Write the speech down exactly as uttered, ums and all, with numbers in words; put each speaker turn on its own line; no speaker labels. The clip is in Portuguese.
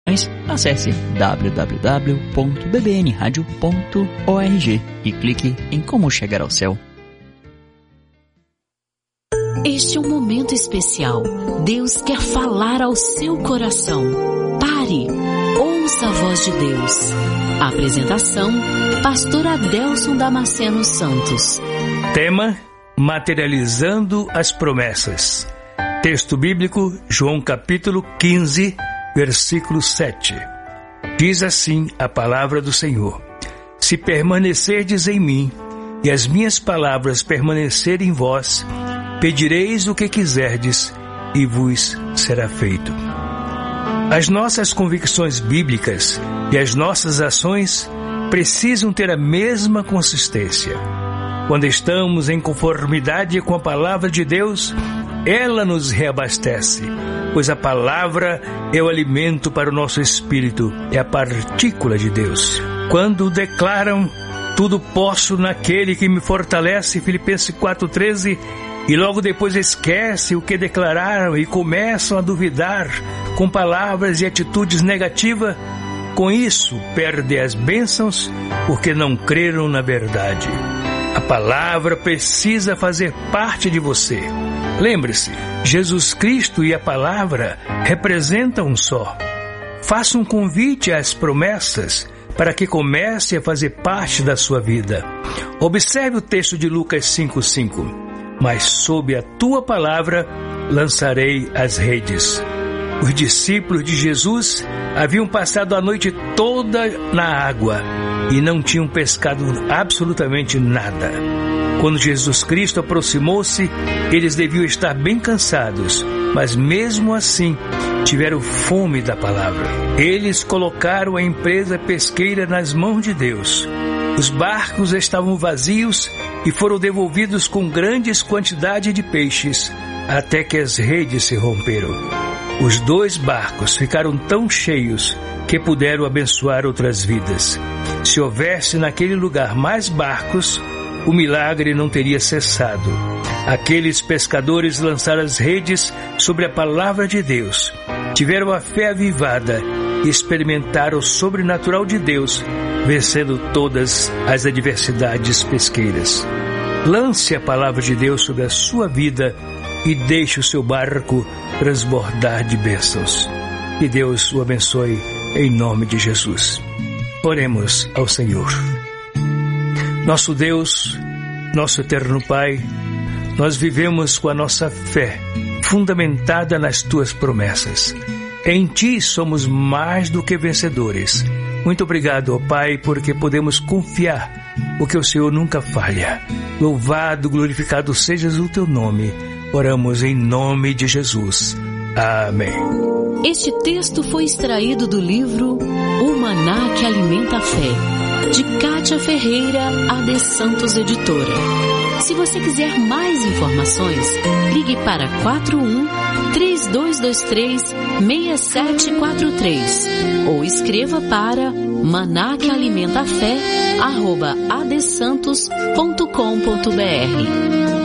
acesse w w w ponto b b n radio ponto org e clique em Como Chegar ao Céu.
Este é um momento especial. Deus quer falar ao seu coração. Pare, ouça a voz de Deus. Apresentação, Pastor Adelson Damasceno Santos.
Tema: Materializando as promessas. Texto bíblico, João capítulo quinze, versículo sete. Diz assim a palavra do Senhor: Se permanecerdes em mim, e as minhas palavras permanecerem em vós, pedireis o que quiserdes, e vos será feito. As nossas convicções bíblicas e as nossas ações precisam ter a mesma consistência. Quando estamos em conformidade com a palavra de Deus, ela nos reabastece, pois a palavra é o alimento para o nosso espírito, é a partícula de Deus. Quando declaram, tudo posso naquele que me fortalece, Filipenses quatro, treze, e logo depois esquece o que declararam e começam a duvidar com palavras e atitudes negativas, com isso perdem as bênçãos porque não creram na verdade. A palavra precisa fazer parte de você. Lembre-se, Jesus Cristo e a palavra representam um só. Faça um convite às promessas para que comece a fazer parte da sua vida. Observe o texto de Lucas cinco, cinco. Mas sob a tua palavra lançarei as redes. Os discípulos de Jesus haviam passado a noite toda na água e não tinham pescado absolutamente nada. Quando Jesus Cristo aproximou-se, eles deviam estar bem cansados, mas mesmo assim tiveram fome da palavra. Eles colocaram a empresa pesqueira nas mãos de Deus. Os barcos estavam vazios e foram devolvidos com grandes quantidades de peixes, até que as redes se romperam. Os dois barcos ficaram tão cheios que puderam abençoar outras vidas. Se houvesse naquele lugar mais barcos, o milagre não teria cessado. Aqueles pescadores lançaram as redes sobre a palavra de Deus, tiveram a fé avivada e experimentaram o sobrenatural de Deus, vencendo todas as adversidades pesqueiras. Lance a palavra de Deus sobre a sua vida e deixe o seu barco transbordar de bênçãos. Que Deus o abençoe em nome de Jesus. Oremos ao Senhor. Nosso Deus, nosso eterno Pai, nós vivemos com a nossa fé fundamentada nas tuas promessas. Em ti somos mais do que vencedores. Muito obrigado, ó Pai, porque podemos confiar, porque o Senhor nunca falha. Louvado, glorificado sejas o teu nome. Oramos em nome de Jesus. Amém.
Este texto foi extraído do livro O Maná que Alimenta a Fé, de Kátia Ferreira, A D Santos Editora. Se você quiser mais informações, ligue para quatro um, três dois dois três, seis sete quatro três ou escreva para maná que alimenta a fé arroba a d santos ponto com ponto b r.